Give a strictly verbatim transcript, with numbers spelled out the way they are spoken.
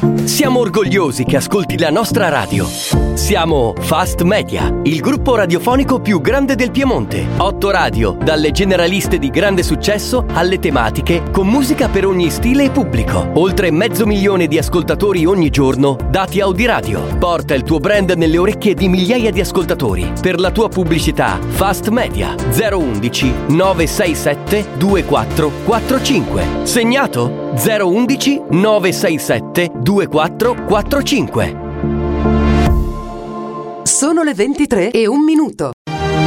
Siamo orgogliosi che ascolti la nostra radio. Siamo Fast Media, il gruppo radiofonico più grande del Piemonte. Otto radio, dalle generaliste di grande successo alle tematiche, con musica per ogni stile e pubblico. Oltre mezzo milione di ascoltatori ogni giorno, dati Audiradio. Porta il tuo brand nelle orecchie di migliaia di ascoltatori. Per la tua pubblicità, Fast Media zero undici nove sei sette due quattro quattro cinque. Segnato? zero undici nove sei sette due quattro quattro cinque. Sono le ventitré e un minuto.